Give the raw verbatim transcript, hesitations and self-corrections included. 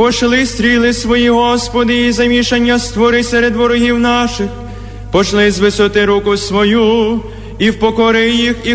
Пошли стріли свої, Господи, і замішання створи серед ворогів наших. Пошли з висоти руку свою, і впокори їх, і